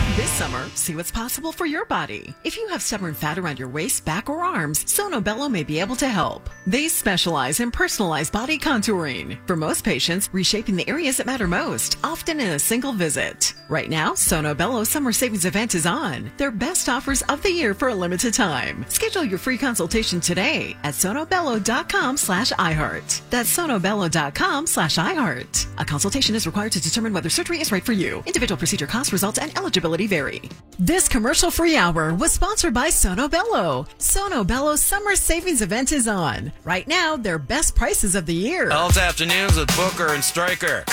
This summer, see what's possible for your body. If you have stubborn fat around your waist, back, or arms, Sono Bello may be able to help. They specialize in personalized body contouring. For most patients, reshaping the areas that matter most, often in a single visit. Right now, Sono Bello Summer Savings Event is on. Their best offers of the year for a limited time. Schedule your free consultation today at sonobello.com/iHeart. That's sonobello.com/iHeart. A consultation is required to determine whether surgery is right for you. Individual procedure costs, results, and eligibility vary. This commercial-free hour was sponsored by Sono Bello. Sono Bello Summer Savings Event is on. Right now, their best prices of the year. Ells Afternoons with Booker and Stryker.